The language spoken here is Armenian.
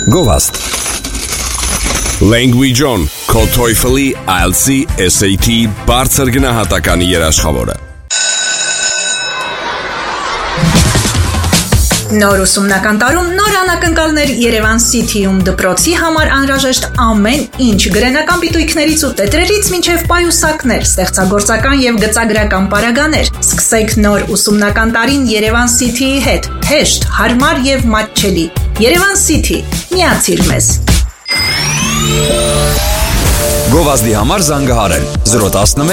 Գովաստ Language On, քո TOEFL-ի, IELTS-ի, SAT-ի բարձր գնահատականի երաշխավորը։ Նոր ուսումնական տարում նոր անակնկալներ Երևան City-ում դպրոցի համար անհրաժեշտ ամեն ինչ գրենական պիտույքներից ու տետրերից մինչև պայուսակներ, ստեղծագործական եւ գծագրական պարագաներ։ Սկսեք նոր ուսումնական տարին Երևան City-ի հետ։ Հեշտ, հարմար եւ մատչելի։ Երևան City, միացիր մեզ։ Գովազդի համար զանգահարել 011